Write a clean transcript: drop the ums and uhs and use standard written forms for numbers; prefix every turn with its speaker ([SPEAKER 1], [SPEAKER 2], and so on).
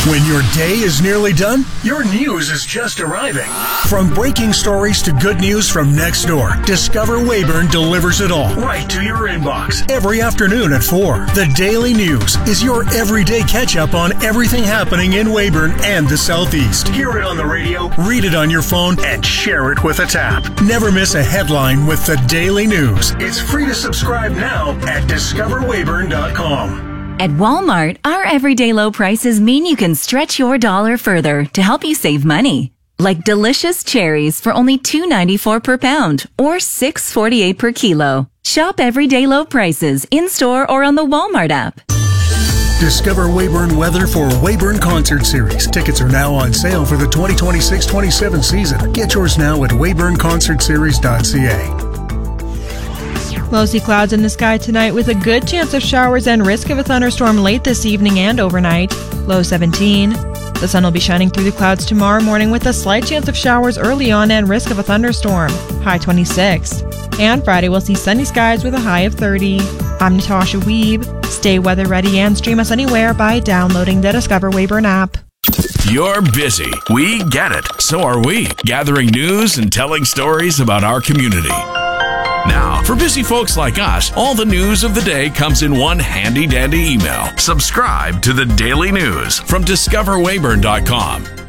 [SPEAKER 1] When your day is nearly done, your news is just arriving. From breaking stories to good news from next door, Discover Weyburn delivers it all right to your inbox. Every afternoon at 4, the Daily News is your everyday catch-up on everything happening in Weyburn and the Southeast. Hear it on the radio, read it on your phone, and share it with a tap. Never miss a headline with the Daily News. It's free to subscribe now at discoverweyburn.com.
[SPEAKER 2] At Walmart, our everyday low prices mean you can stretch your dollar further to help you save money. Like delicious cherries for only $2.94 per pound or $6.48 per kilo. Shop everyday low prices in-store or on the Walmart app.
[SPEAKER 1] Discover Weyburn weather for Weyburn Concert Series. Tickets are now on sale for the 2026-27 season. Get yours now at weyburnconcertseries.ca.
[SPEAKER 3] Mostly clouds in the sky tonight with a good chance of showers and risk of a thunderstorm late this evening and overnight. Low 17. The sun will be shining through the clouds tomorrow morning with a slight chance of showers early on and risk of a thunderstorm. High 26. And Friday we'll see sunny skies with a high of 30. I'm Natasha Weeb. Stay weather ready and stream us anywhere by downloading the Discover Weyburn app.
[SPEAKER 4] You're busy. We get it. So are we. Gathering news and telling stories about our community. Now, for busy folks like us, all the news of the day comes in one handy-dandy email. Subscribe to the Daily News from discoverweyburn.com.